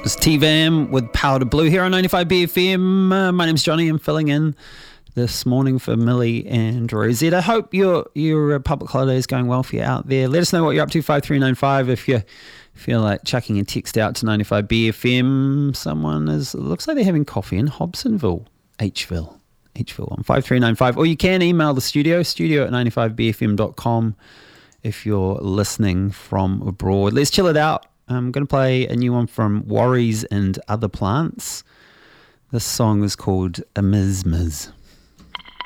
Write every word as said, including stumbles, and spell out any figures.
It's T-Vam with Powder Blue here on ninety-five B F M. Uh, my name's Johnny. I'm filling in this morning for Millie and Rosetta. Hope your your public holiday is going well for you out there. Let us know what you're up to, five three nine five. If you feel like chucking a text out to ninety-five B F M, someone is, looks like they're having coffee in Hobsonville, Hville, Hville on five three nine five. Or you can email the studio, studio at ninety-five b f m dot com if you're listening from abroad. Let's chill it out. I'm going to play a new one from Worries and Other Plants. This song is called A Miz Miz.